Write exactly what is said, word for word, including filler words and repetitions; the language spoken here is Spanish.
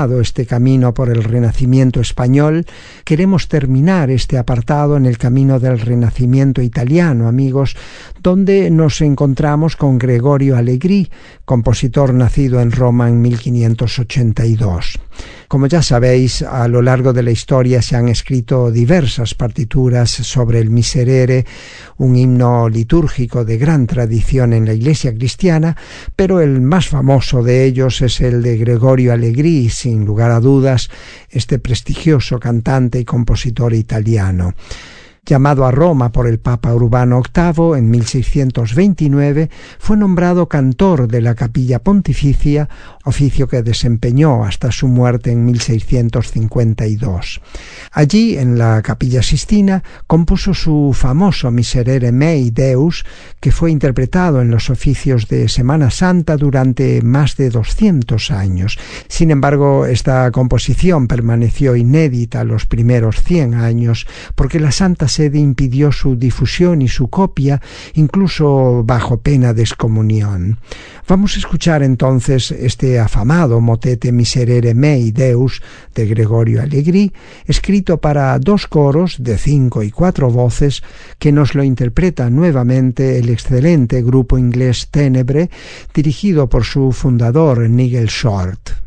comenzado este camino por el Renacimiento español, queremos terminar este apartado en el camino del Renacimiento italiano, amigos, donde nos encontramos con Gregorio Allegri, compositor nacido en Roma en mil quinientos ochenta y dos. Como ya sabéis, a lo largo de la historia se han escrito diversas partituras sobre el Miserere, un himno litúrgico de gran tradición en la Iglesia cristiana, pero el más famoso de ellos es el de Gregorio Allegri, sin lugar a dudas, este prestigioso cantante y compositor italiano. Llamado a Roma por el Papa Urbano octavo en mil seiscientos veintinueve, fue nombrado cantor de la Capilla Pontificia, oficio que desempeñó hasta su muerte en mil seiscientos cincuenta y dos. Allí, en la Capilla Sistina, compuso su famoso Miserere Mei Deus, que fue interpretado en los oficios de Semana Santa durante más de doscientos años. Sin embargo, esta composición permaneció inédita los primeros cien años, porque la Santa Sede impidió su difusión y su copia, incluso bajo pena de excomunión. Vamos a escuchar entonces este afamado motete Miserere Mei Deus de Gregorio Allegri, escrito para dos coros de cinco y cuatro voces, que nos lo interpreta nuevamente el excelente grupo inglés Tenebre, dirigido por su fundador Nigel Short.